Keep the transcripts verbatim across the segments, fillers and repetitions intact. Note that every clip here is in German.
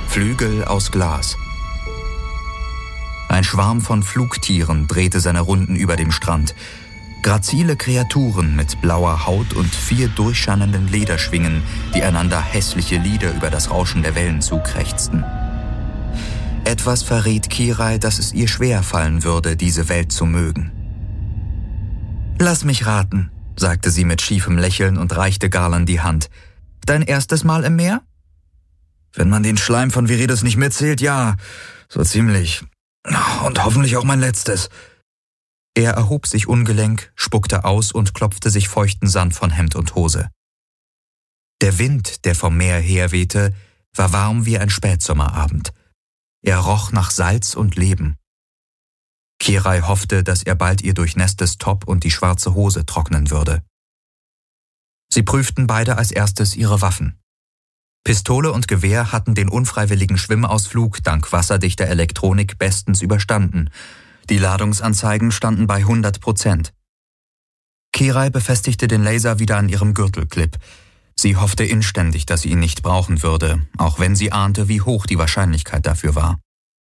Flügel aus Glas. Ein Schwarm von Flugtieren drehte seine Runden über dem Strand. Grazile Kreaturen mit blauer Haut und vier durchscheinenden Lederschwingen, die einander hässliche Lieder über das Rauschen der Wellen zukrächzten. Etwas verriet Kirai, dass es ihr schwer fallen würde, diese Welt zu mögen. »Lass mich raten«, sagte sie mit schiefem Lächeln und reichte Garland die Hand. »Dein erstes Mal im Meer?« »Wenn man den Schleim von Viridis nicht mitzählt, ja, so ziemlich. Und hoffentlich auch mein letztes.« Er erhob sich ungelenk, spuckte aus und klopfte sich feuchten Sand von Hemd und Hose. Der Wind, der vom Meer her wehte, war warm wie ein Spätsommerabend. Er roch nach Salz und Leben. Kirai hoffte, dass er bald ihr durchnässtes Top und die schwarze Hose trocknen würde. Sie prüften beide als erstes ihre Waffen. Pistole und Gewehr hatten den unfreiwilligen Schwimmausflug dank wasserdichter Elektronik bestens überstanden. Die Ladungsanzeigen standen bei hundert Prozent. Kirai befestigte den Laser wieder an ihrem Gürtelclip. Sie hoffte inständig, dass sie ihn nicht brauchen würde, auch wenn sie ahnte, wie hoch die Wahrscheinlichkeit dafür war.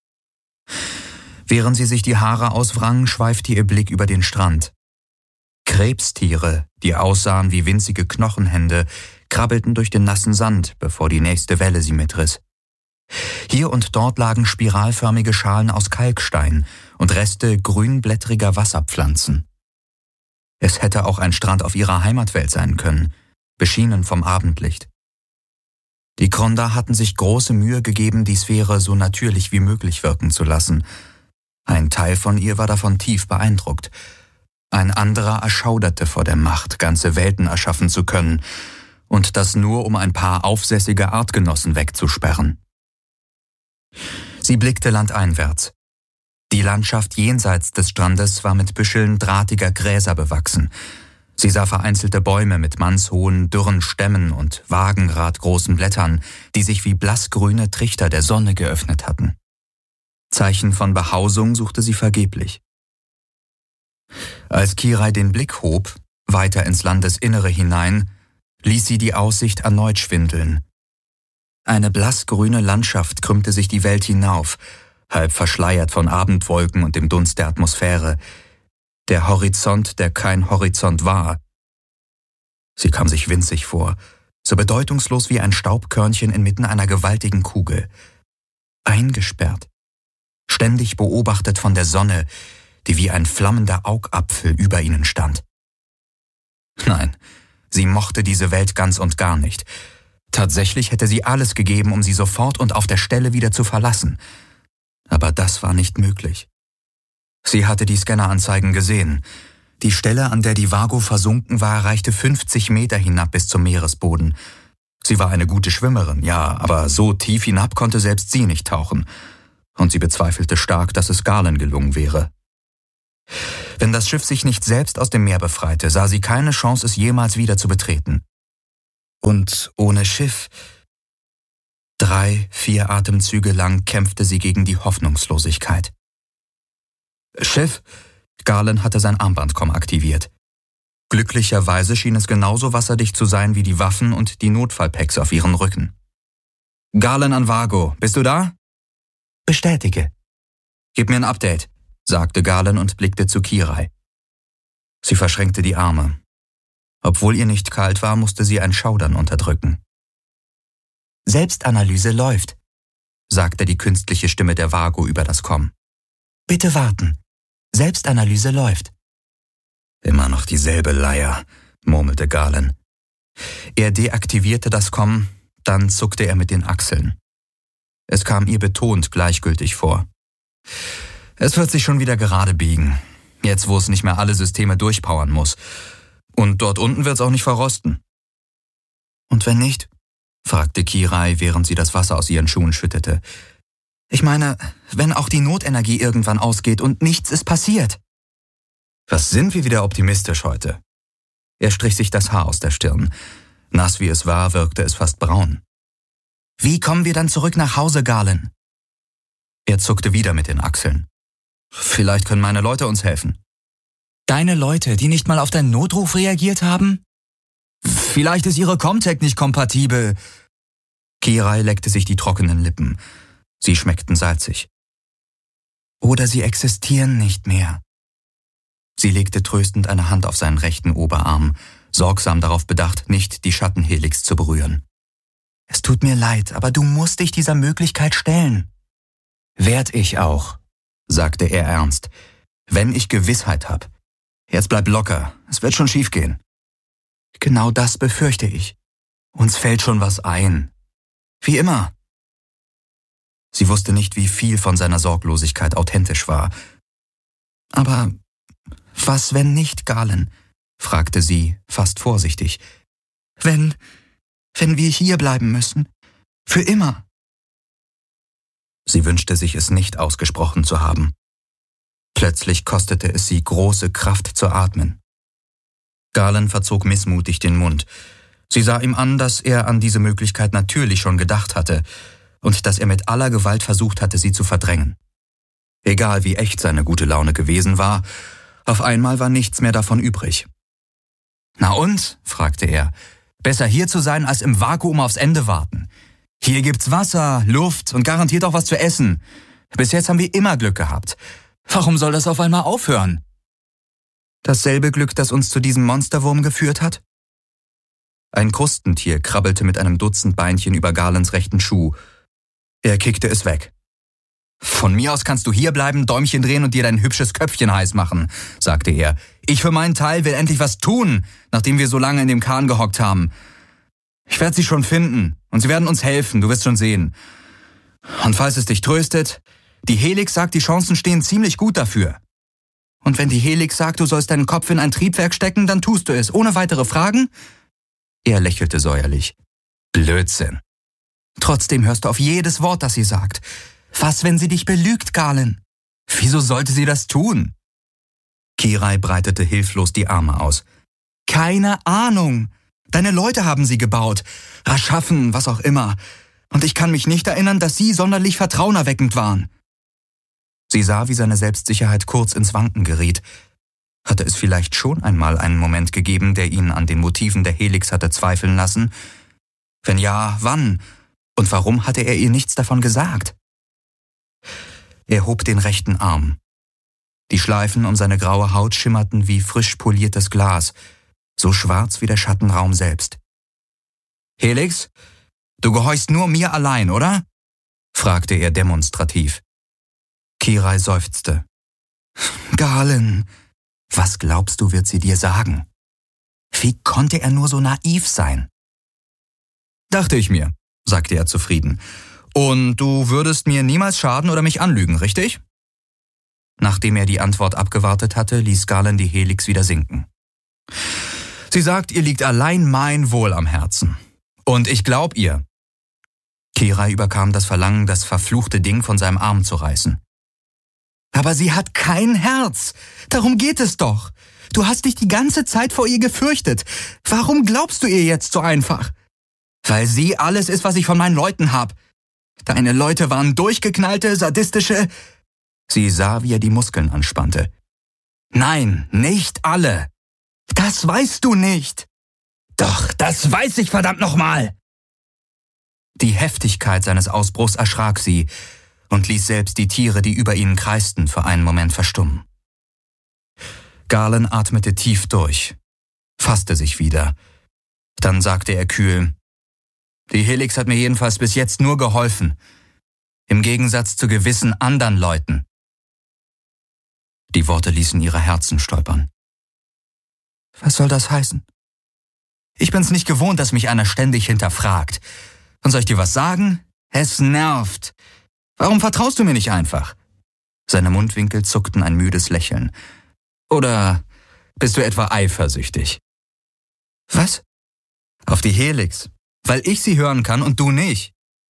Während sie sich die Haare auswrang, schweifte ihr Blick über den Strand. Krebstiere, die aussahen wie winzige Knochenhände, krabbelten durch den nassen Sand, bevor die nächste Welle sie mitriss. Hier und dort lagen spiralförmige Schalen aus Kalkstein und Reste grünblättriger Wasserpflanzen. Es hätte auch ein Strand auf ihrer Heimatwelt sein können, beschienen vom Abendlicht. Die Kronda hatten sich große Mühe gegeben, die Sphäre so natürlich wie möglich wirken zu lassen. Ein Teil von ihr war davon tief beeindruckt. Ein anderer erschauderte vor der Macht, ganze Welten erschaffen zu können, und das nur, um ein paar aufsässige Artgenossen wegzusperren. Sie blickte landeinwärts. Die Landschaft jenseits des Strandes war mit Büscheln drahtiger Gräser bewachsen. Sie sah vereinzelte Bäume mit mannshohen, dürren Stämmen und wagenradgroßen Blättern, die sich wie blassgrüne Trichter der Sonne geöffnet hatten. Zeichen von Behausung suchte sie vergeblich. Als Kirai den Blick hob, weiter ins Landesinnere hinein, ließ sie die Aussicht erneut schwindeln. Eine blassgrüne Landschaft krümmte sich die Welt hinauf, halb verschleiert von Abendwolken und dem Dunst der Atmosphäre. Der Horizont, der kein Horizont war. Sie kam sich winzig vor, so bedeutungslos wie ein Staubkörnchen inmitten einer gewaltigen Kugel. Eingesperrt, ständig beobachtet von der Sonne, die wie ein flammender Augapfel über ihnen stand. Nein, sie mochte diese Welt ganz und gar nicht. Tatsächlich hätte sie alles gegeben, um sie sofort und auf der Stelle wieder zu verlassen. Aber das war nicht möglich. Sie hatte die Scanneranzeigen gesehen. Die Stelle, an der die Vago versunken war, reichte fünfzig Meter hinab bis zum Meeresboden. Sie war eine gute Schwimmerin, ja, aber so tief hinab konnte selbst sie nicht tauchen. Und sie bezweifelte stark, dass es Garland gelungen wäre. Wenn das Schiff sich nicht selbst aus dem Meer befreite, sah sie keine Chance, es jemals wieder zu betreten. Und ohne Schiff... Drei, vier Atemzüge lang kämpfte sie gegen die Hoffnungslosigkeit. »Chef«, Garland hatte sein Armbandkomm aktiviert. Glücklicherweise schien es genauso wasserdicht zu sein wie die Waffen und die Notfallpacks auf ihren Rücken. »Garland an Vago, bist du da?« »Bestätige.« »Gib mir ein Update«, sagte Garland und blickte zu Kirai. Sie verschränkte die Arme. Obwohl ihr nicht kalt war, musste sie ein Schaudern unterdrücken. »Selbstanalyse läuft«, sagte die künstliche Stimme der Vago über das Komm. »Bitte warten. Selbstanalyse läuft.« »Immer noch dieselbe Leier«, murmelte Garland. Er deaktivierte das Komm, dann zuckte er mit den Achseln. Es kam ihr betont gleichgültig vor. Es wird sich schon wieder gerade biegen, jetzt wo es nicht mehr alle Systeme durchpowern muss. Und dort unten wird's auch nicht verrosten. »Und wenn nicht?«, fragte Kirai, während sie das Wasser aus ihren Schuhen schüttete. »Ich meine, wenn auch die Notenergie irgendwann ausgeht und nichts ist passiert.« »Was sind wir wieder optimistisch heute?« Er strich sich das Haar aus der Stirn. Nass wie es war, wirkte es fast braun. »Wie kommen wir dann zurück nach Hause, Garland?« Er zuckte wieder mit den Achseln. »Vielleicht können meine Leute uns helfen.« »Deine Leute, die nicht mal auf deinen Notruf reagiert haben?« »Vielleicht ist ihre Comtech nicht kompatibel.« Kirai leckte sich die trockenen Lippen. Sie schmeckten salzig. Oder sie existieren nicht mehr. Sie legte tröstend eine Hand auf seinen rechten Oberarm, sorgsam darauf bedacht, nicht die Schattenhelix zu berühren. Es tut mir leid, aber du musst dich dieser Möglichkeit stellen. Werd ich auch, sagte er ernst, wenn ich Gewissheit hab. Jetzt bleib locker, es wird schon schiefgehen. Genau das befürchte ich. Uns fällt schon was ein. Wie immer. Sie wusste nicht, wie viel von seiner Sorglosigkeit authentisch war. Aber was, wenn nicht, Galen? Fragte sie, fast vorsichtig. Wenn, wenn wir hier bleiben müssen? Für immer? Sie wünschte sich es nicht ausgesprochen zu haben. Plötzlich kostete es sie große Kraft zu atmen. Galen verzog missmutig den Mund. Sie sah ihm an, dass er an diese Möglichkeit natürlich schon gedacht hatte und dass er mit aller Gewalt versucht hatte, sie zu verdrängen. Egal wie echt seine gute Laune gewesen war, auf einmal war nichts mehr davon übrig. »Na und?« fragte er. »Besser hier zu sein, als im Vakuum aufs Ende warten. Hier gibt's Wasser, Luft und garantiert auch was zu essen. Bis jetzt haben wir immer Glück gehabt. Warum soll das auf einmal aufhören?« »Dasselbe Glück, das uns zu diesem Monsterwurm geführt hat?« Ein Krustentier krabbelte mit einem Dutzend Beinchen über Galens rechten Schuh. Er kickte es weg. »Von mir aus kannst du hier bleiben, Däumchen drehen und dir dein hübsches Köpfchen heiß machen«, sagte er. »Ich für meinen Teil will endlich was tun, nachdem wir so lange in dem Kahn gehockt haben. Ich werde sie schon finden und sie werden uns helfen, du wirst schon sehen. Und falls es dich tröstet, die Helix sagt, die Chancen stehen ziemlich gut dafür. Und wenn die Helix sagt, du sollst deinen Kopf in ein Triebwerk stecken, dann tust du es, ohne weitere Fragen?« Er lächelte säuerlich. »Blödsinn. Trotzdem hörst du auf jedes Wort, das sie sagt. Was, wenn sie dich belügt, Galen? Wieso sollte sie das tun?« Kirai breitete hilflos die Arme aus. »Keine Ahnung. Deine Leute haben sie gebaut. Erschaffen, was auch immer. Und ich kann mich nicht erinnern, dass sie sonderlich vertrauenerweckend waren.« Sie sah, wie seine Selbstsicherheit kurz ins Wanken geriet. Hatte es vielleicht schon einmal einen Moment gegeben, der ihn an den Motiven der Helix hatte zweifeln lassen? Wenn ja, wann? Und warum hatte er ihr nichts davon gesagt? Er hob den rechten Arm. Die Schleifen um seine graue Haut schimmerten wie frisch poliertes Glas, so schwarz wie der Schattenraum selbst. »Helix, du gehorchst nur mir allein, oder?« fragte er demonstrativ. Kirai seufzte. »Galen, was glaubst du, wird sie dir sagen? Wie konnte er nur so naiv sein?« »Dachte ich mir«, sagte er zufrieden. »Und du würdest mir niemals schaden oder mich anlügen, richtig?« Nachdem er die Antwort abgewartet hatte, ließ Galen die Helix wieder sinken. »Sie sagt, ihr liegt allein mein Wohl am Herzen. Und ich glaub ihr.« Kirai überkam das Verlangen, das verfluchte Ding von seinem Arm zu reißen. »Aber sie hat kein Herz. Darum geht es doch. Du hast dich die ganze Zeit vor ihr gefürchtet. Warum glaubst du ihr jetzt so einfach?« »Weil sie alles ist, was ich von meinen Leuten hab. Deine Leute waren durchgeknallte, sadistische...« Sie sah, wie er die Muskeln anspannte. »Nein, nicht alle. Das weißt du nicht.« »Doch, das weiß ich verdammt nochmal!« Die Heftigkeit seines Ausbruchs erschrak sie und ließ selbst die Tiere, die über ihnen kreisten, für einen Moment verstummen. Galen atmete tief durch, fasste sich wieder. Dann sagte er kühl, »Die Helix hat mir jedenfalls bis jetzt nur geholfen, im Gegensatz zu gewissen anderen Leuten.« Die Worte ließen ihre Herzen stolpern. »Was soll das heißen? Ich bin's nicht gewohnt, dass mich einer ständig hinterfragt. Und soll ich dir was sagen? Es nervt. Warum vertraust du mir nicht einfach?« Seine Mundwinkel zuckten ein müdes Lächeln. »Oder bist du etwa eifersüchtig?« »Was?« »Auf die Helix, weil ich sie hören kann und du nicht.«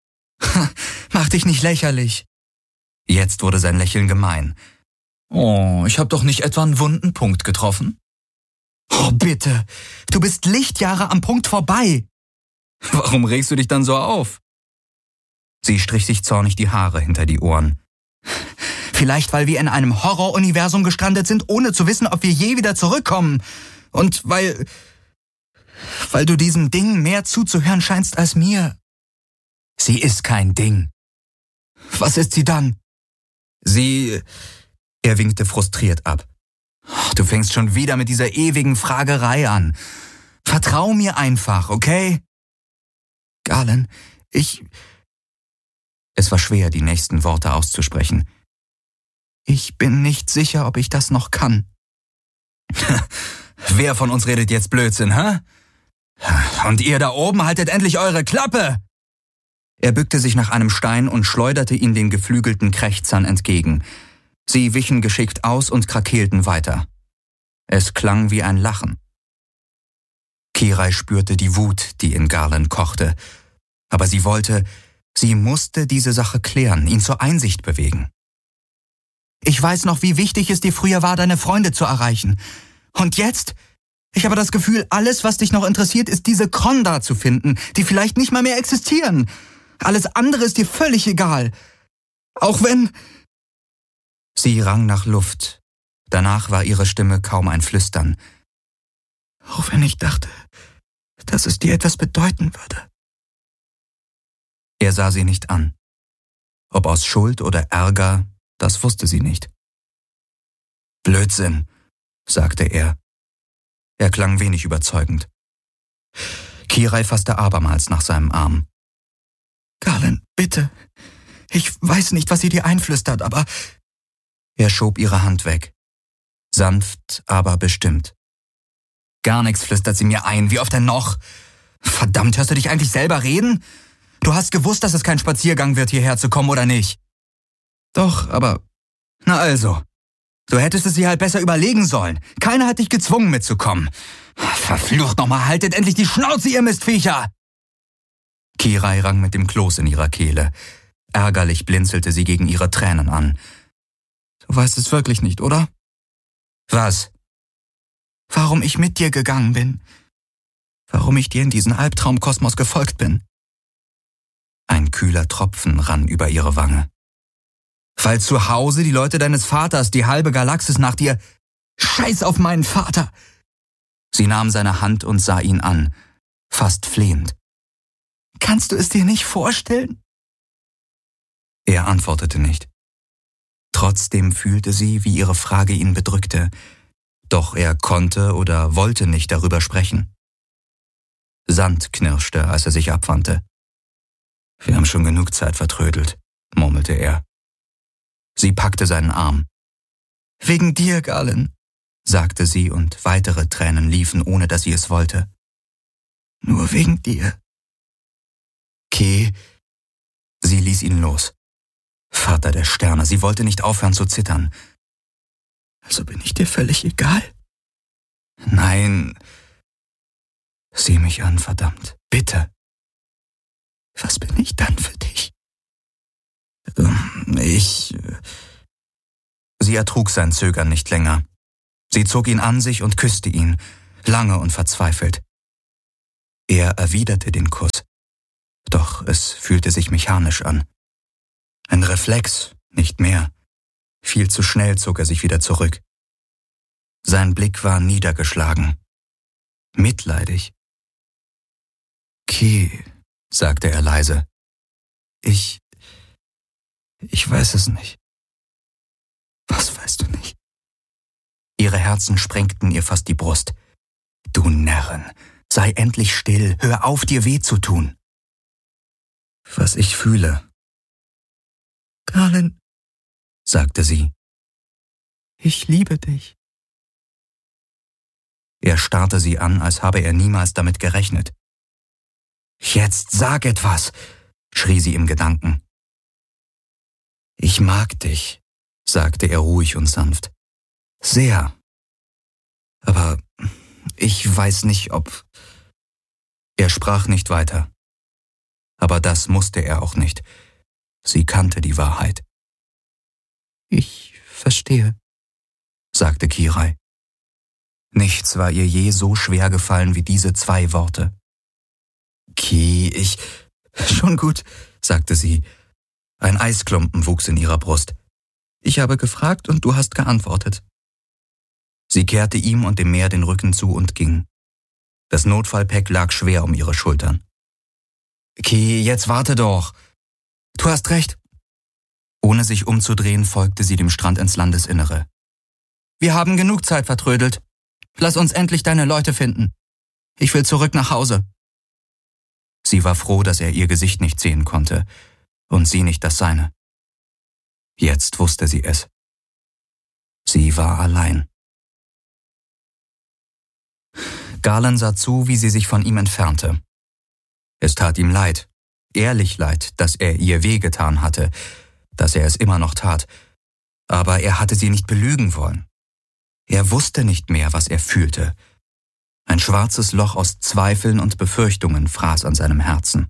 »Mach dich nicht lächerlich.« Jetzt wurde sein Lächeln gemein. »Oh, ich hab doch nicht etwa einen wunden Punkt getroffen?« »Oh, bitte, du bist Lichtjahre am Punkt vorbei.« »Warum regst du dich dann so auf?« Sie strich sich zornig die Haare hinter die Ohren. »Vielleicht, weil wir in einem Horroruniversum gestrandet sind, ohne zu wissen, ob wir je wieder zurückkommen. Und weil... weil du diesem Ding mehr zuzuhören scheinst als mir.« Sie ist kein Ding. Was ist sie dann? Sie... Er winkte frustriert ab. Du fängst schon wieder mit dieser ewigen Fragerei an. Vertrau mir einfach, okay? Galen, ich... Es war schwer, die nächsten Worte auszusprechen. Ich bin nicht sicher, ob ich das noch kann. Wer von uns redet jetzt Blödsinn, hä? Und ihr da oben haltet endlich eure Klappe! Er bückte sich nach einem Stein und schleuderte ihn den geflügelten Krächzern entgegen. Sie wichen geschickt aus und krakeelten weiter. Es klang wie ein Lachen. Kirai spürte die Wut, die in Garland kochte. Aber sie wollte, sie musste diese Sache klären, ihn zur Einsicht bewegen. Ich weiß noch, wie wichtig es dir früher war, deine Freunde zu erreichen. Und jetzt? Ich habe das Gefühl, alles, was dich noch interessiert, ist diese Kronda zu finden, die vielleicht nicht mal mehr existieren. Alles andere ist dir völlig egal. Auch wenn... Sie rang nach Luft. Danach war ihre Stimme kaum ein Flüstern. Auch wenn ich dachte, dass es dir etwas bedeuten würde. Er sah sie nicht an. Ob aus Schuld oder Ärger, das wusste sie nicht. Blödsinn, sagte er. Er klang wenig überzeugend. Kirai fasste abermals nach seinem Arm. Garland, bitte. Ich weiß nicht, was sie dir einflüstert, aber... Er schob ihre Hand weg. Sanft, aber bestimmt. Gar nichts flüstert sie mir ein. Wie oft denn noch? Verdammt, hörst du dich eigentlich selber reden? Du hast gewusst, dass es kein Spaziergang wird, hierher zu kommen, oder nicht? Doch, aber... Na also. Du hättest es dir halt besser überlegen sollen. Keiner hat dich gezwungen mitzukommen. Verflucht nochmal, haltet endlich die Schnauze, ihr Mistviecher! Kirai rang mit dem Kloß in ihrer Kehle. Ärgerlich blinzelte sie gegen ihre Tränen an. Du weißt es wirklich nicht, oder? Was? Warum ich mit dir gegangen bin. Warum ich dir in diesen Albtraumkosmos gefolgt bin. Ein kühler Tropfen rann über ihre Wange. Weil zu Hause die Leute deines Vaters, die halbe Galaxis nach dir... Scheiß auf meinen Vater! Sie nahm seine Hand und sah ihn an, fast flehend. Kannst du es dir nicht vorstellen? Er antwortete nicht. Trotzdem fühlte sie, wie ihre Frage ihn bedrückte. Doch er konnte oder wollte nicht darüber sprechen. Sand knirschte, als er sich abwandte. Wir haben schon genug Zeit vertrödelt, murmelte er. Sie packte seinen Arm. Wegen dir, Galen, sagte sie, und weitere Tränen liefen, ohne dass sie es wollte. Nur wegen dir. Ke, sie ließ ihn los. Vater der Sterne, sie wollte nicht aufhören zu zittern. Also bin ich dir völlig egal? Nein. Sieh mich an, verdammt. Bitte. Was bin ich dann für dich? Ich... Sie ertrug sein Zögern nicht länger. Sie zog ihn an sich und küsste ihn, lange und verzweifelt. Er erwiderte den Kuss. Doch es fühlte sich mechanisch an. Ein Reflex, nicht mehr. Viel zu schnell zog er sich wieder zurück. Sein Blick war niedergeschlagen, mitleidig. Ki, sagte er leise. Ich... Ich weiß es nicht. Was weißt du nicht? Ihre Herzen sprengten ihr fast die Brust. Du Närrin, sei endlich still, hör auf, dir weh zu tun. Was ich fühle. Galen, sagte sie. Ich liebe dich. Er starrte sie an, als habe er niemals damit gerechnet. Jetzt sag etwas, schrie sie im Gedanken. Ich mag dich, sagte er ruhig und sanft. Sehr. Aber ich weiß nicht, ob... Er sprach nicht weiter. Aber das musste er auch nicht. Sie kannte die Wahrheit. Ich verstehe, sagte Kirai. Nichts war ihr je so schwer gefallen wie diese zwei Worte. Ki, ich... Schon gut, sagte sie. Ein Eisklumpen wuchs in ihrer Brust. Ich habe gefragt und du hast geantwortet. Sie kehrte ihm und dem Meer den Rücken zu und ging. Das Notfallpäck lag schwer um ihre Schultern. Ki, jetzt warte doch. Du hast recht. Ohne sich umzudrehen, folgte sie dem Strand ins Landesinnere. Wir haben genug Zeit vertrödelt. Lass uns endlich deine Leute finden. Ich will zurück nach Hause. Sie war froh, dass er ihr Gesicht nicht sehen konnte und sie nicht das seine. Jetzt wusste sie es. Sie war allein. Galen sah zu, wie sie sich von ihm entfernte. Es tat ihm leid, ehrlich leid, dass er ihr wehgetan hatte, dass er es immer noch tat. Aber er hatte sie nicht belügen wollen. Er wusste nicht mehr, was er fühlte. Ein schwarzes Loch aus Zweifeln und Befürchtungen fraß an seinem Herzen.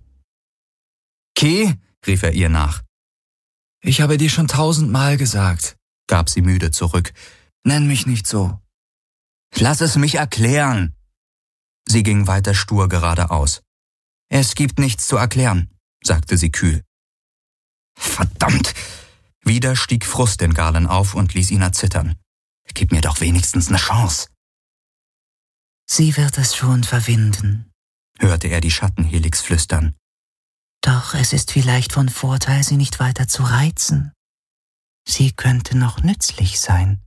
»Ki«, rief er ihr nach. »Ich habe dir schon tausendmal gesagt«, gab sie müde zurück. »Nenn mich nicht so.« »Lass es mich erklären.« Sie ging weiter stur geradeaus. »Es gibt nichts zu erklären«, sagte sie kühl. »Verdammt!« Wieder stieg Frust in Galen auf und ließ ihn erzittern. »Gib mir doch wenigstens eine Chance.« »Sie wird es schon verwinden«, hörte er die Schattenhelix flüstern. »Doch es ist vielleicht von Vorteil, sie nicht weiter zu reizen. Sie könnte noch nützlich sein.«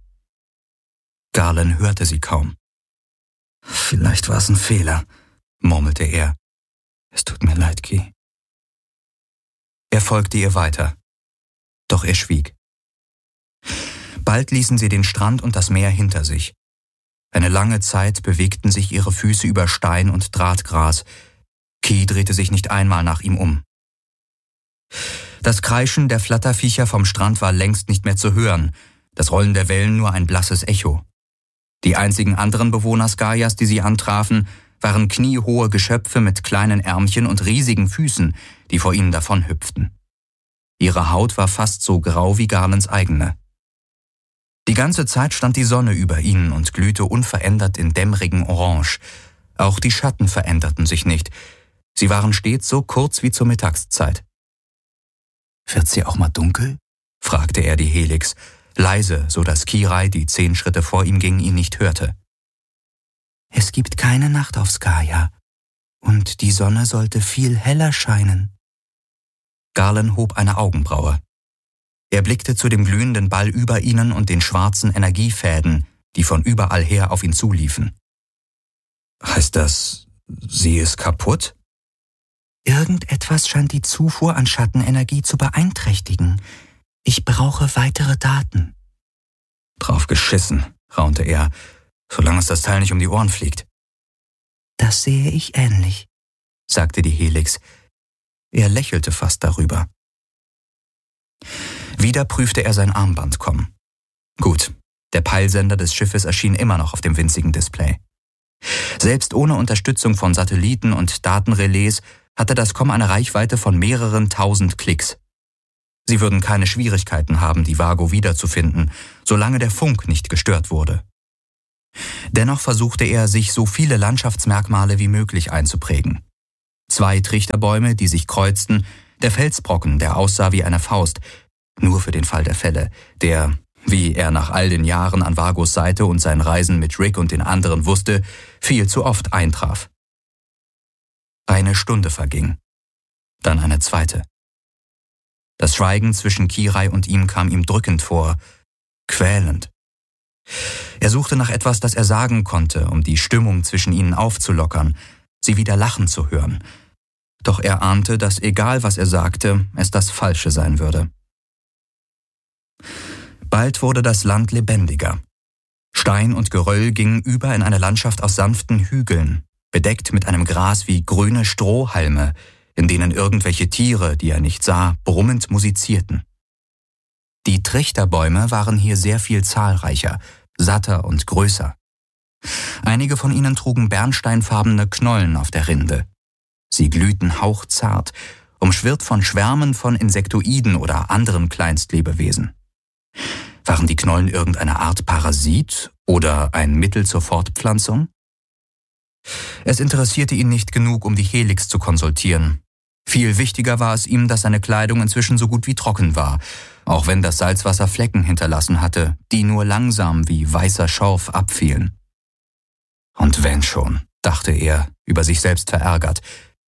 Galen hörte sie kaum. »Vielleicht war es ein Fehler«, murmelte er. »Es tut mir leid, Ki.« Er folgte ihr weiter. Doch er schwieg. Bald ließen sie den Strand und das Meer hinter sich. Eine lange Zeit bewegten sich ihre Füße über Stein und Drahtgras. Ki drehte sich nicht einmal nach ihm um. Das Kreischen der Flatterviecher vom Strand war längst nicht mehr zu hören, das Rollen der Wellen nur ein blasses Echo. Die einzigen anderen Bewohner Skaias, die sie antrafen, waren kniehohe Geschöpfe mit kleinen Ärmchen und riesigen Füßen, die vor ihnen davonhüpften. Ihre Haut war fast so grau wie Galens eigene. Die ganze Zeit stand die Sonne über ihnen und glühte unverändert in dämmerigen Orange. Auch die Schatten veränderten sich nicht. Sie waren stets so kurz wie zur Mittagszeit. »Wird's hier auch mal dunkel?« fragte er die Helix, leise, so dass Kirai, die zehn Schritte vor ihm ging, ihn nicht hörte. »Es gibt keine Nacht auf Skaia, und die Sonne sollte viel heller scheinen.« Galen hob eine Augenbraue. Er blickte zu dem glühenden Ball über ihnen und den schwarzen Energiefäden, die von überall her auf ihn zuliefen. »Heißt das, sie ist kaputt?« »Irgendetwas scheint die Zufuhr an Schattenenergie zu beeinträchtigen. Ich brauche weitere Daten.« »Drauf geschissen«, raunte er, »solange uns das Teil nicht um die Ohren fliegt.« »Das sehe ich ähnlich«, sagte die Helix. Er lächelte fast darüber. Wieder prüfte er sein Armband kommen. Gut, der Peilsender des Schiffes erschien immer noch auf dem winzigen Display. Selbst ohne Unterstützung von Satelliten und Datenrelais hatte das Com eine Reichweite von mehreren tausend Klicks. Sie würden keine Schwierigkeiten haben, die Vago wiederzufinden, solange der Funk nicht gestört wurde. Dennoch versuchte er, sich so viele Landschaftsmerkmale wie möglich einzuprägen. Zwei Trichterbäume, die sich kreuzten, der Felsbrocken, der aussah wie eine Faust, nur für den Fall der Fälle, der, wie er nach all den Jahren an Vagos Seite und seinen Reisen mit Rick und den anderen wusste, viel zu oft eintraf. Eine Stunde verging, dann eine zweite. Das Schweigen zwischen Kirai und ihm kam ihm drückend vor, quälend. Er suchte nach etwas, das er sagen konnte, um die Stimmung zwischen ihnen aufzulockern, sie wieder lachen zu hören. Doch er ahnte, dass egal was er sagte, es das Falsche sein würde. Bald wurde das Land lebendiger. Stein und Geröll gingen über in eine Landschaft aus sanften Hügeln, bedeckt mit einem Gras wie grüne Strohhalme, in denen irgendwelche Tiere, die er nicht sah, brummend musizierten. Die Trichterbäume waren hier sehr viel zahlreicher, satter und größer. Einige von ihnen trugen bernsteinfarbene Knollen auf der Rinde. Sie glühten hauchzart, umschwirrt von Schwärmen von Insektoiden oder anderen Kleinstlebewesen. Waren die Knollen irgendeine Art Parasit oder ein Mittel zur Fortpflanzung? Es interessierte ihn nicht genug, um die Helix zu konsultieren. Viel wichtiger war es ihm, dass seine Kleidung inzwischen so gut wie trocken war, auch wenn das Salzwasser Flecken hinterlassen hatte, die nur langsam wie weißer Schorf abfielen. Und wenn schon, dachte er, über sich selbst verärgert,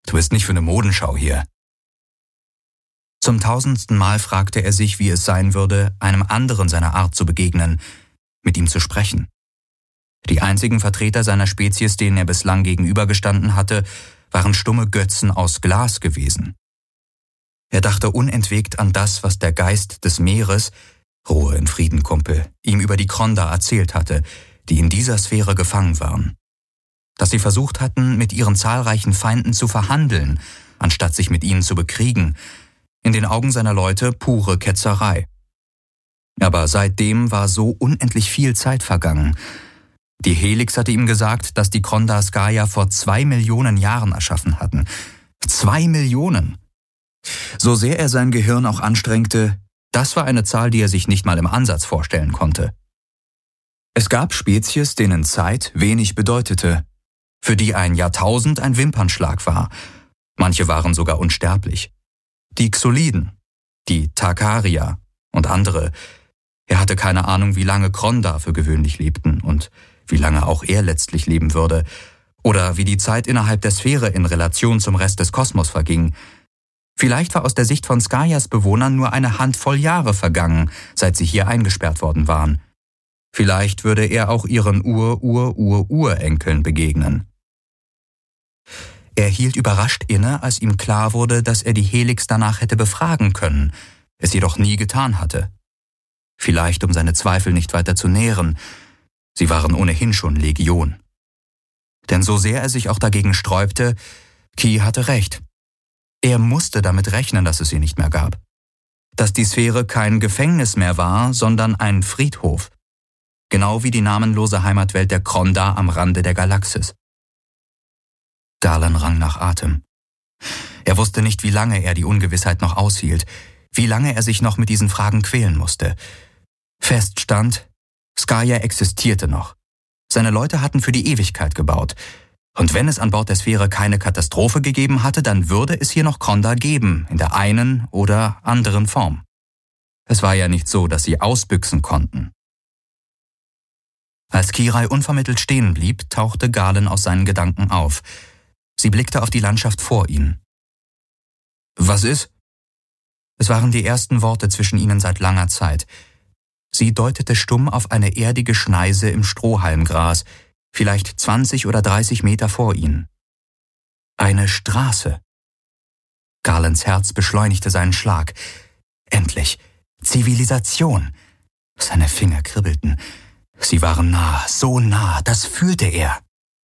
Du bist nicht für eine Modenschau hier. Zum tausendsten Mal fragte er sich, wie es sein würde, einem anderen seiner Art zu begegnen, mit ihm zu sprechen. Die einzigen Vertreter seiner Spezies, denen er bislang gegenübergestanden hatte, waren stumme Götzen aus Glas gewesen. Er dachte unentwegt an das, was der Geist des Meeres, Ruhe in Frieden, Kumpel, ihm über die Kronda erzählt hatte, die in dieser Sphäre gefangen waren. Dass sie versucht hatten, mit ihren zahlreichen Feinden zu verhandeln, anstatt sich mit ihnen zu bekriegen, in den Augen seiner Leute pure Ketzerei. Aber seitdem war so unendlich viel Zeit vergangen. Die Helix hatte ihm gesagt, dass die Krondas Gaia vor zwei Millionen Jahren erschaffen hatten. Zwei Millionen! So sehr er sein Gehirn auch anstrengte, das war eine Zahl, die er sich nicht mal im Ansatz vorstellen konnte. Es gab Spezies, denen Zeit wenig bedeutete, für die ein Jahrtausend ein Wimpernschlag war. Manche waren sogar unsterblich. Die Xoliden, die Tarkarier und andere. Er hatte keine Ahnung, wie lange Kronda für gewöhnlich lebten und wie lange auch er letztlich leben würde, oder wie die Zeit innerhalb der Sphäre in Relation zum Rest des Kosmos verging. Vielleicht war aus der Sicht von Skaias Bewohnern nur eine Handvoll Jahre vergangen, seit sie hier eingesperrt worden waren. Vielleicht würde er auch ihren Ur-Ur-Ur-Urenkeln begegnen. Er hielt überrascht inne, als ihm klar wurde, dass er die Helix danach hätte befragen können, es jedoch nie getan hatte. Vielleicht, um seine Zweifel nicht weiter zu nähren. Sie waren ohnehin schon Legion. Denn so sehr er sich auch dagegen sträubte, Ki hatte recht. Er musste damit rechnen, dass es sie nicht mehr gab. Dass die Sphäre kein Gefängnis mehr war, sondern ein Friedhof. Genau wie die namenlose Heimatwelt der Kronda am Rande der Galaxis. Galen rang nach Atem. Er wusste nicht, wie lange er die Ungewissheit noch aushielt, wie lange er sich noch mit diesen Fragen quälen musste. Fest stand, Skaia existierte noch. Seine Leute hatten für die Ewigkeit gebaut. Und wenn es an Bord der Sphäre keine Katastrophe gegeben hatte, dann würde es hier noch Kronda geben, in der einen oder anderen Form. Es war ja nicht so, dass sie ausbüchsen konnten. Als Kirai unvermittelt stehen blieb, tauchte Galen aus seinen Gedanken auf. Sie blickte auf die Landschaft vor ihnen. »Was ist?« Es waren die ersten Worte zwischen ihnen seit langer Zeit. Sie deutete stumm auf eine erdige Schneise im Strohhalmgras, vielleicht zwanzig oder dreißig Meter vor ihnen. Eine Straße. Galens Herz beschleunigte seinen Schlag. Endlich. Zivilisation. Seine Finger kribbelten. Sie waren nah, so nah, das fühlte er.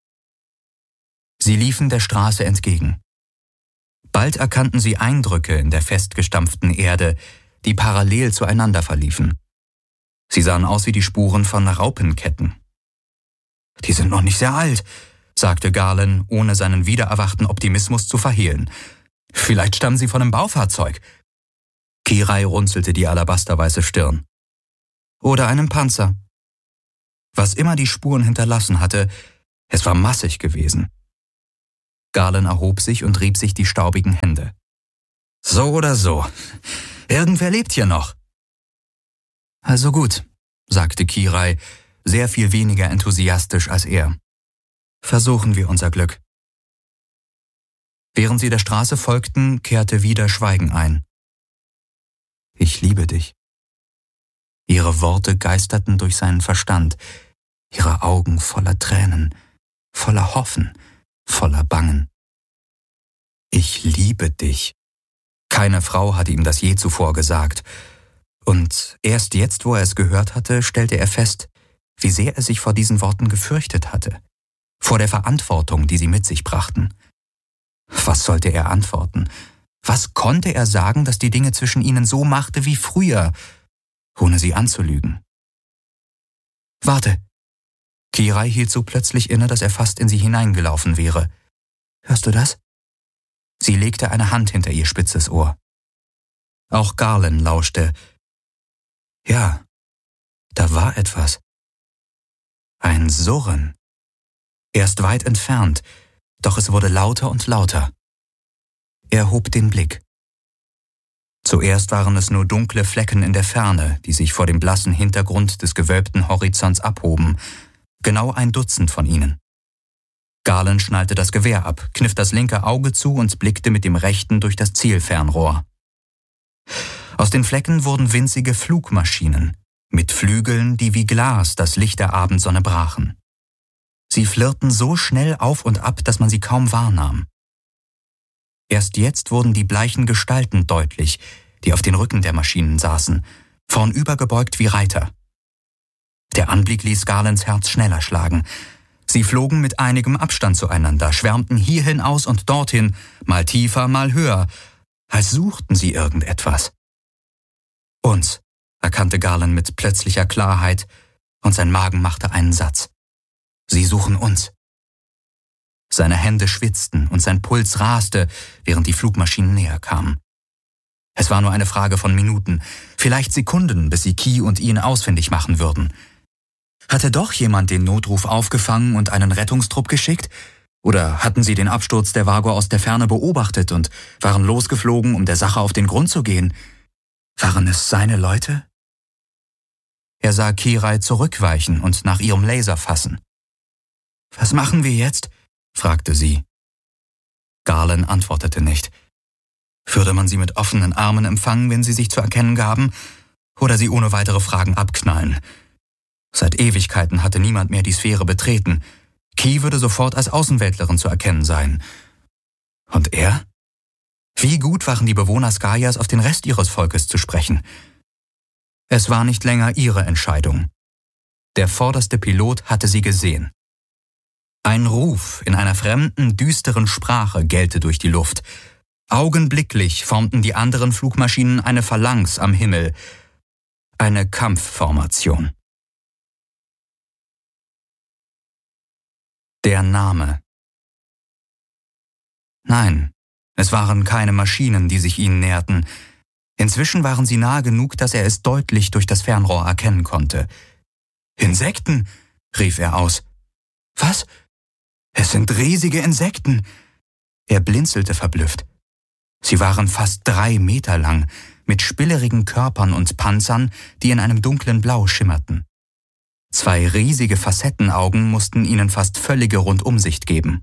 Sie liefen der Straße entgegen. Bald erkannten sie Eindrücke in der festgestampften Erde, die parallel zueinander verliefen. Sie sahen aus wie die Spuren von Raupenketten. »Die sind noch nicht sehr alt«, sagte Galen, ohne seinen wiedererwachten Optimismus zu verhehlen. »Vielleicht stammen sie von einem Baufahrzeug.« Kirai runzelte die alabasterweiße Stirn. »Oder einem Panzer.« Was immer die Spuren hinterlassen hatte, es war massig gewesen. Galen erhob sich und rieb sich die staubigen Hände. »So oder so. Irgendwer lebt hier noch.« »Also gut«, sagte Kirai, sehr viel weniger enthusiastisch als er. »Versuchen wir unser Glück.« Während sie der Straße folgten, kehrte wieder Schweigen ein. »Ich liebe dich.« Ihre Worte geisterten durch seinen Verstand, ihre Augen voller Tränen, voller Hoffen, voller Bangen. »Ich liebe dich.« Keine Frau hatte ihm das je zuvor gesagt. Und erst jetzt, wo er es gehört hatte, stellte er fest, wie sehr er sich vor diesen Worten gefürchtet hatte, vor der Verantwortung, die sie mit sich brachten. Was sollte er antworten? Was konnte er sagen, das die Dinge zwischen ihnen so machte wie früher, ohne sie anzulügen? »Warte!« Kirai hielt so plötzlich inne, dass er fast in sie hineingelaufen wäre. »Hörst du das?« Sie legte eine Hand hinter ihr spitzes Ohr. Auch Galen lauschte. Ja, da war etwas. Ein Surren. Erst weit entfernt, doch es wurde lauter und lauter. Er hob den Blick. Zuerst waren es nur dunkle Flecken in der Ferne, die sich vor dem blassen Hintergrund des gewölbten Horizonts abhoben, genau ein Dutzend von ihnen. Garland schnallte das Gewehr ab, kniff das linke Auge zu und blickte mit dem rechten durch das Zielfernrohr. Aus den Flecken wurden winzige Flugmaschinen, mit Flügeln, die wie Glas das Licht der Abendsonne brachen. Sie flirrten so schnell auf und ab, dass man sie kaum wahrnahm. Erst jetzt wurden die bleichen Gestalten deutlich, die auf den Rücken der Maschinen saßen, vornüber gebeugt wie Reiter. Der Anblick ließ Garlands Herz schneller schlagen. Sie flogen mit einigem Abstand zueinander, schwärmten hierhin aus und dorthin, mal tiefer, mal höher, als suchten sie irgendetwas. Uns, erkannte Garland mit plötzlicher Klarheit, und sein Magen machte einen Satz. Sie suchen uns. Seine Hände schwitzten und sein Puls raste, während die Flugmaschinen näher kamen. Es war nur eine Frage von Minuten, vielleicht Sekunden, bis sie Key und ihn ausfindig machen würden. Hatte doch jemand den Notruf aufgefangen und einen Rettungstrupp geschickt? Oder hatten sie den Absturz der Vago aus der Ferne beobachtet und waren losgeflogen, um der Sache auf den Grund zu gehen? Waren es seine Leute? Er sah Kirai zurückweichen und nach ihrem Laser fassen. »Was machen wir jetzt?« fragte sie. Garland antwortete nicht. Würde man sie mit offenen Armen empfangen, wenn sie sich zu erkennen gaben, oder sie ohne weitere Fragen abknallen? Seit Ewigkeiten hatte niemand mehr die Sphäre betreten. Key würde sofort als Außenweltlerin zu erkennen sein. Und er? Wie gut waren die Bewohner Skaias, auf den Rest ihres Volkes zu sprechen? Es war nicht länger ihre Entscheidung. Der vorderste Pilot hatte sie gesehen. Ein Ruf in einer fremden, düsteren Sprache gellte durch die Luft. Augenblicklich formten die anderen Flugmaschinen eine Phalanx am Himmel. Eine Kampfformation. Der Name. Nein, es waren keine Maschinen, die sich ihnen näherten. Inzwischen waren sie nahe genug, dass er es deutlich durch das Fernrohr erkennen konnte. »Insekten«, rief er aus. »Was? Es sind riesige Insekten!« Er blinzelte verblüfft. Sie waren fast drei Meter lang, mit spillerigen Körpern und Panzern, die in einem dunklen Blau schimmerten. Zwei riesige Facettenaugen mussten ihnen fast völlige Rundumsicht geben.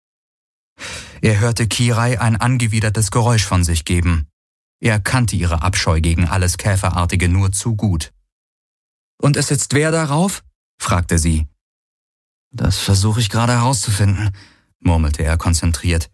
Er hörte Kirai ein angewidertes Geräusch von sich geben. Er kannte ihre Abscheu gegen alles Käferartige nur zu gut. »Und es sitzt wer darauf?« fragte sie. »Das versuche ich gerade herauszufinden«, murmelte er konzentriert.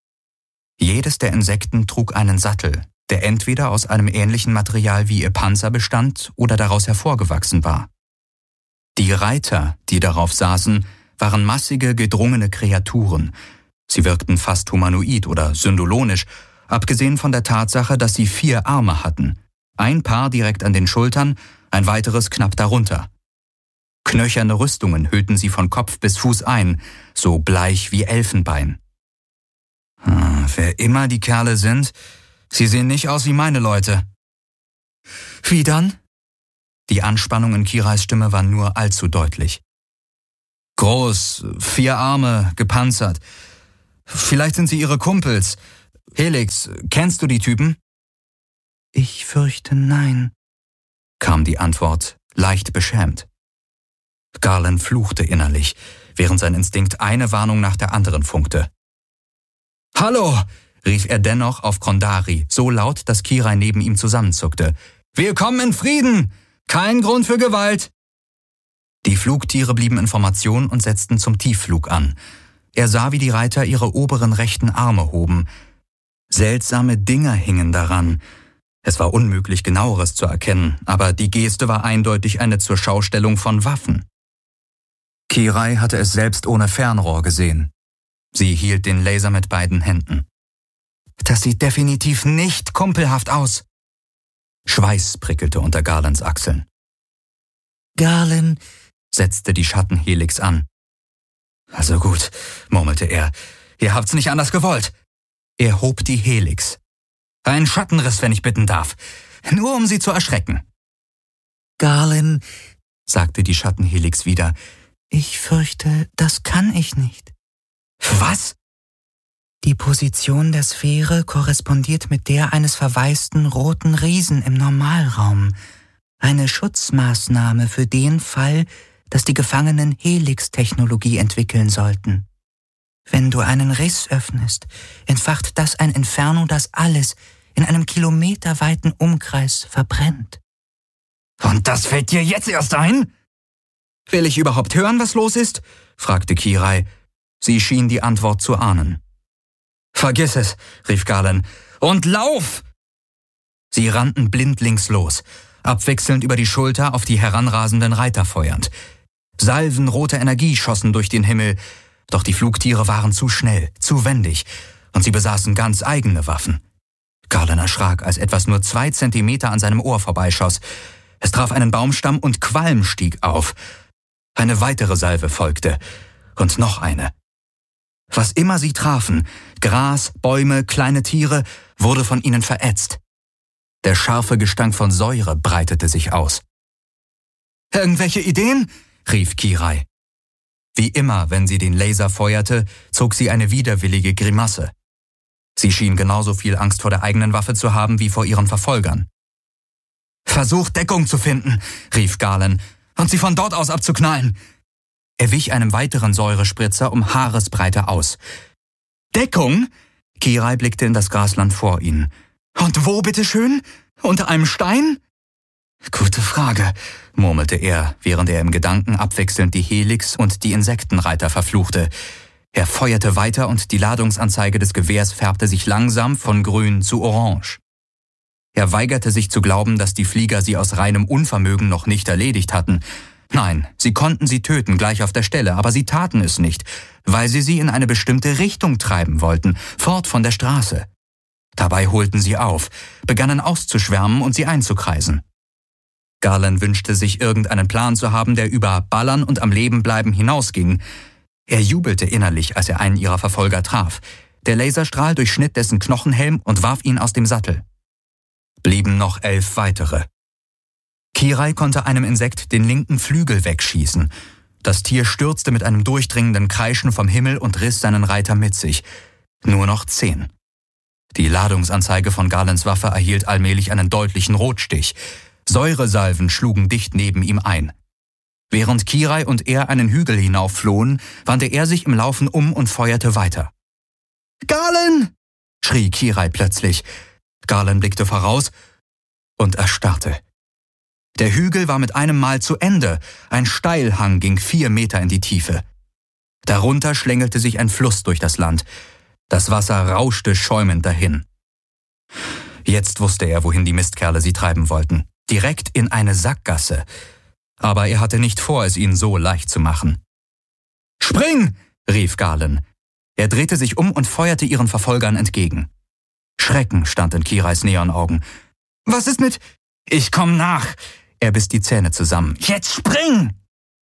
Jedes der Insekten trug einen Sattel, der entweder aus einem ähnlichen Material wie ihr Panzer bestand oder daraus hervorgewachsen war. Die Reiter, die darauf saßen, waren massige, gedrungene Kreaturen. Sie wirkten fast humanoid oder syndolonisch, abgesehen von der Tatsache, dass sie vier Arme hatten. Ein Paar direkt an den Schultern, ein weiteres knapp darunter. Knöcherne Rüstungen hüllten sie von Kopf bis Fuß ein, so bleich wie Elfenbein. Hm, wer immer die Kerle sind, sie sehen nicht aus wie meine Leute. Wie dann? Die Anspannung in Kirais Stimme war nur allzu deutlich. Groß, vier Arme, gepanzert. Vielleicht sind sie ihre Kumpels. Helix, kennst du die Typen? Ich fürchte nein, kam die Antwort, leicht beschämt. Garland fluchte innerlich, während sein Instinkt eine Warnung nach der anderen funkte. »Hallo«, rief er dennoch auf Kondari, so laut, dass Kirai neben ihm zusammenzuckte. »Wir kommen in Frieden! Kein Grund für Gewalt!« Die Flugtiere blieben in Formation und setzten zum Tiefflug an. Er sah, wie die Reiter ihre oberen rechten Arme hoben. Seltsame Dinger hingen daran. Es war unmöglich, Genaueres zu erkennen, aber die Geste war eindeutig eine Zurschaustellung von Waffen. Kirai hatte es selbst ohne Fernrohr gesehen. Sie hielt den Laser mit beiden Händen. »Das sieht definitiv nicht kumpelhaft aus!« Schweiß prickelte unter Garlands Achseln. »Garland«, setzte die Schattenhelix an. »Also gut«, murmelte er, »ihr habt's nicht anders gewollt.« Er hob die Helix. »Ein Schattenriss, wenn ich bitten darf. Nur um sie zu erschrecken.« »Garland«, sagte die Schattenhelix wieder, »ich fürchte, das kann ich nicht.« »Was?« »Die Position der Sphäre korrespondiert mit der eines verwaisten roten Riesen im Normalraum. Eine Schutzmaßnahme für den Fall, dass die Gefangenen Helix-Technologie entwickeln sollten.« Wenn du einen Riss öffnest, entfacht das ein Inferno, das alles in einem kilometerweiten Umkreis verbrennt. Und das fällt dir jetzt erst ein? Will ich überhaupt hören, was los ist? Fragte Kirai. Sie schien die Antwort zu ahnen. Vergiss es, rief Galen. Und lauf! Sie rannten blindlings los, abwechselnd über die Schulter auf die heranrasenden Reiter feuernd. Salven roter Energie schossen durch den Himmel, doch die Flugtiere waren zu schnell, zu wendig, und sie besaßen ganz eigene Waffen. Galen erschrak, als etwas nur zwei Zentimeter an seinem Ohr vorbeischoss. Es traf einen Baumstamm und Qualm stieg auf. Eine weitere Salve folgte. Und noch eine. Was immer sie trafen, Gras, Bäume, kleine Tiere, wurde von ihnen verätzt. Der scharfe Gestank von Säure breitete sich aus. »Irgendwelche Ideen?« rief Kirai. Wie immer, wenn sie den Laser feuerte, zog sie eine widerwillige Grimasse. Sie schien genauso viel Angst vor der eigenen Waffe zu haben wie vor ihren Verfolgern. »Versucht, Deckung zu finden«, rief Galen, »und sie von dort aus abzuknallen.« Er wich einem weiteren Säurespritzer um Haaresbreite aus. »Deckung?« Kirai blickte in das Grasland vor ihnen. »Und wo, bitteschön? Unter einem Stein?« »Gute Frage«, murmelte er, während er im Gedanken abwechselnd die Helix und die Insektenreiter verfluchte. Er feuerte weiter und die Ladungsanzeige des Gewehrs färbte sich langsam von grün zu orange. Er weigerte sich zu glauben, dass die Flieger sie aus reinem Unvermögen noch nicht erledigt hatten. Nein, sie konnten sie töten, gleich auf der Stelle, aber sie taten es nicht, weil sie sie in eine bestimmte Richtung treiben wollten, fort von der Straße. Dabei holten sie auf, begannen auszuschwärmen und sie einzukreisen. Galen wünschte sich, irgendeinen Plan zu haben, der über Ballern und am Leben bleiben hinausging. Er jubelte innerlich, als er einen ihrer Verfolger traf. Der Laserstrahl durchschnitt dessen Knochenhelm und warf ihn aus dem Sattel. Blieben noch elf weitere. Kirai konnte einem Insekt den linken Flügel wegschießen. Das Tier stürzte mit einem durchdringenden Kreischen vom Himmel und riss seinen Reiter mit sich. Nur noch zehn. Die Ladungsanzeige von Galens Waffe erhielt allmählich einen deutlichen Rotstich. Säuresalven schlugen dicht neben ihm ein. Während Kirai und er einen Hügel hinaufflohen, wandte er sich im Laufen um und feuerte weiter. »Galen!« schrie Kirai plötzlich. Galen blickte voraus und erstarrte. Der Hügel war mit einem Mal zu Ende. Ein Steilhang ging vier Meter in die Tiefe. Darunter schlängelte sich ein Fluss durch das Land. Das Wasser rauschte schäumend dahin. Jetzt wusste er, wohin die Mistkerle sie treiben wollten. Direkt in eine Sackgasse. Aber er hatte nicht vor, es ihnen so leicht zu machen. »Spring!« rief Galen. Er drehte sich um und feuerte ihren Verfolgern entgegen. Schrecken stand in Kirais Neonaugen. »Was ist mit...« »Ich komm nach!« Er biss die Zähne zusammen. »Jetzt spring!«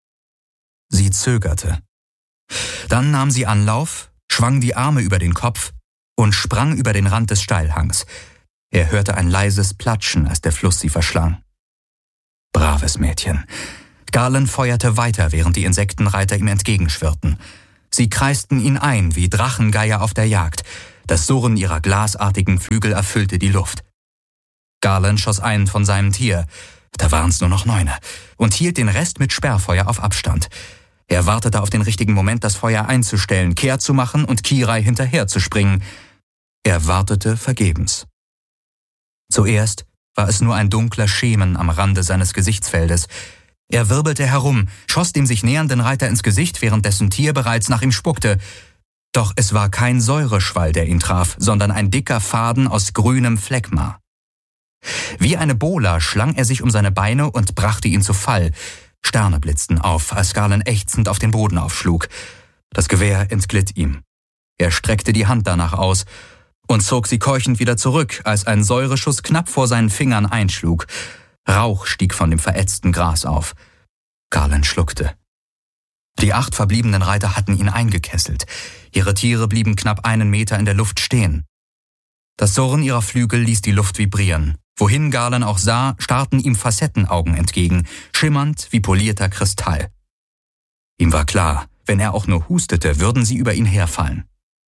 Sie zögerte. Dann nahm sie Anlauf, schwang die Arme über den Kopf und sprang über den Rand des Steilhangs. Er hörte ein leises Platschen, als der Fluss sie verschlang. Braves Mädchen. Galen feuerte weiter, während die Insektenreiter ihm entgegenschwirrten. Sie kreisten ihn ein wie Drachengeier auf der Jagd. Das Surren ihrer glasartigen Flügel erfüllte die Luft. Galen schoss einen von seinem Tier, da waren's nur noch neune, und hielt den Rest mit Sperrfeuer auf Abstand. Er wartete auf den richtigen Moment, das Feuer einzustellen, kehrt zu machen und Kirai hinterherzuspringen. Er wartete vergebens. Zuerst war es nur ein dunkler Schemen am Rande seines Gesichtsfeldes. Er wirbelte herum, schoss dem sich nähernden Reiter ins Gesicht, während dessen Tier bereits nach ihm spuckte. Doch es war kein Säureschwall, der ihn traf, sondern ein dicker Faden aus grünem Phlegma. Wie eine Bola schlang er sich um seine Beine und brachte ihn zu Fall. Sterne blitzten auf, als Galen ächzend auf den Boden aufschlug. Das Gewehr entglitt ihm. Er streckte die Hand danach aus und zog sie keuchend wieder zurück, als ein Säureschuss knapp vor seinen Fingern einschlug. Rauch stieg von dem verätzten Gras auf. Galen schluckte. Die acht verbliebenen Reiter hatten ihn eingekesselt. Ihre Tiere blieben knapp einen Meter in der Luft stehen. Das Surren ihrer Flügel ließ die Luft vibrieren. Wohin Galen auch sah, starrten ihm Facettenaugen entgegen, schimmernd wie polierter Kristall. Ihm war klar, wenn er auch nur hustete, würden sie über ihn herfallen.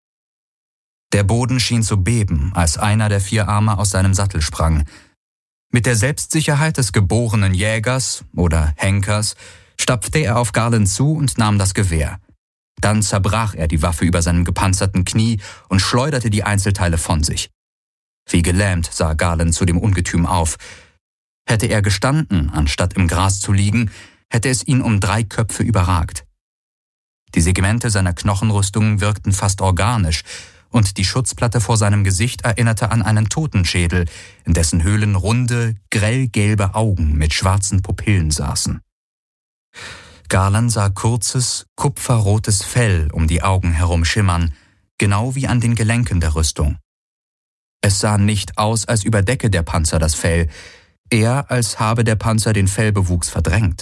Der Boden schien zu beben, als einer der vier Arme aus seinem Sattel sprang. Mit der Selbstsicherheit des geborenen Jägers oder Henkers stapfte er auf Galen zu und nahm das Gewehr. Dann zerbrach er die Waffe über seinem gepanzerten Knie und schleuderte die Einzelteile von sich. Wie gelähmt sah Galen zu dem Ungetüm auf. Hätte er gestanden, anstatt im Gras zu liegen, hätte es ihn um drei Köpfe überragt. Die Segmente seiner Knochenrüstung wirkten fast organisch, und die Schutzplatte vor seinem Gesicht erinnerte an einen Totenschädel, in dessen Höhlen runde, grellgelbe Augen mit schwarzen Pupillen saßen. Galen sah kurzes, kupferrotes Fell um die Augen herum schimmern, genau wie an den Gelenken der Rüstung. Es sah nicht aus, als überdecke der Panzer das Fell, eher als habe der Panzer den Fellbewuchs verdrängt.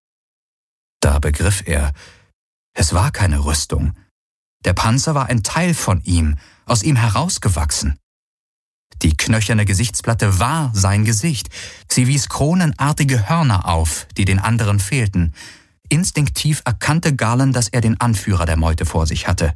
Da begriff er, es war keine Rüstung. Der Panzer war ein Teil von ihm, aus ihm herausgewachsen. Die knöcherne Gesichtsplatte war sein Gesicht. Sie wies kronenartige Hörner auf, die den anderen fehlten. Instinktiv erkannte Galen, dass er den Anführer der Meute vor sich hatte.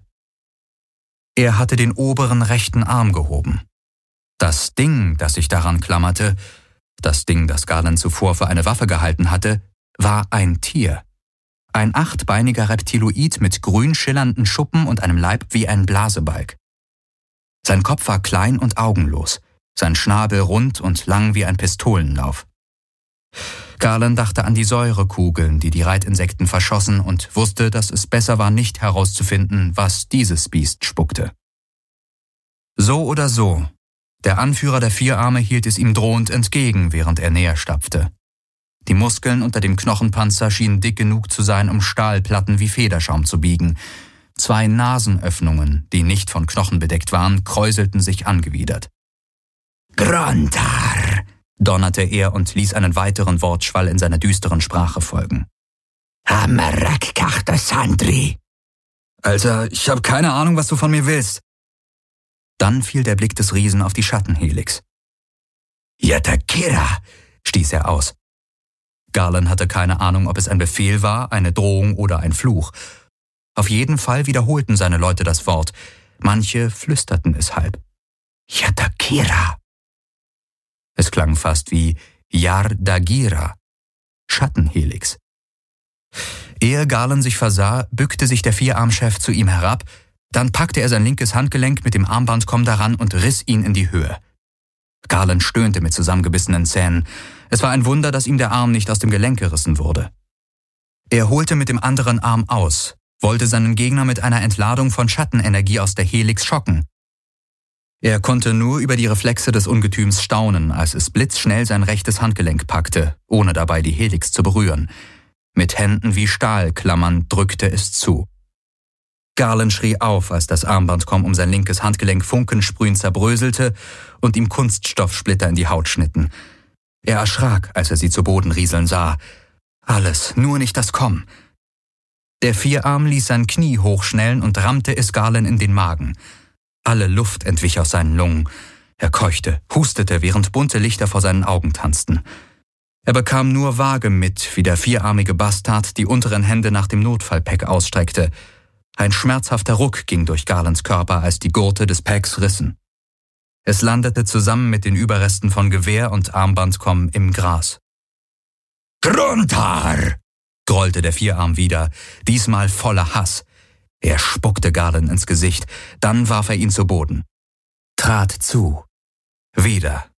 Er hatte den oberen rechten Arm gehoben. Das Ding, das sich daran klammerte, das Ding, das Galen zuvor für eine Waffe gehalten hatte, war ein Tier. Ein achtbeiniger Reptiloid mit grün schillernden Schuppen und einem Leib wie ein Blasebalg. Sein Kopf war klein und augenlos, sein Schnabel rund und lang wie ein Pistolenlauf. Galen dachte an die Säurekugeln, die die Reitinsekten verschossen, und wusste, dass es besser war, nicht herauszufinden, was dieses Biest spuckte. So oder so, der Anführer der Vierarme hielt es ihm drohend entgegen, während er näher stapfte. Die Muskeln unter dem Knochenpanzer schienen dick genug zu sein, um Stahlplatten wie Federschaum zu biegen. Zwei Nasenöffnungen, die nicht von Knochen bedeckt waren, kräuselten sich angewidert. »Grontar«, donnerte er und ließ einen weiteren Wortschwall in seiner düsteren Sprache folgen. »Hamarak kachta sandri«. »Alter, ich habe keine Ahnung, was du von mir willst.« Dann fiel der Blick des Riesen auf die Schattenhelix. »Yatakira«, stieß er aus. Galen hatte keine Ahnung, ob es ein Befehl war, eine Drohung oder ein Fluch. Auf jeden Fall wiederholten seine Leute das Wort. Manche flüsterten es halb. Yatakira. Es klang fast wie Yardagira, Schattenhelix. Ehe Galen sich versah, bückte sich der Vierarmchef zu ihm herab, dann packte er sein linkes Handgelenk mit dem Armbandkomm daran und riss ihn in die Höhe. Galen stöhnte mit zusammengebissenen Zähnen. Es war ein Wunder, dass ihm der Arm nicht aus dem Gelenk gerissen wurde. Er holte mit dem anderen Arm aus, wollte seinen Gegner mit einer Entladung von Schattenenergie aus der Helix schocken. Er konnte nur über die Reflexe des Ungetüms staunen, als es blitzschnell sein rechtes Handgelenk packte, ohne dabei die Helix zu berühren. Mit Händen wie Stahlklammern drückte es zu. Galen schrie auf, als das Armbandkomm um sein linkes Handgelenk funkensprühend zerbröselte und ihm Kunststoffsplitter in die Haut schnitten. Er erschrak, als er sie zu Boden rieseln sah. Alles, nur nicht das Komm. Der Vierarm ließ sein Knie hochschnellen und rammte es Galen in den Magen. Alle Luft entwich aus seinen Lungen. Er keuchte, hustete, während bunte Lichter vor seinen Augen tanzten. Er bekam nur vage mit, wie der vierarmige Bastard die unteren Hände nach dem Notfallpack ausstreckte. Ein schmerzhafter Ruck ging durch Galens Körper, als die Gurte des Packs rissen. Es landete zusammen mit den Überresten von Gewehr und Armbandkomm im Gras. »Gruntar«, grollte der Vierarm wieder, diesmal voller Hass. Er spuckte Galen ins Gesicht, dann warf er ihn zu Boden. Trat zu. Wieder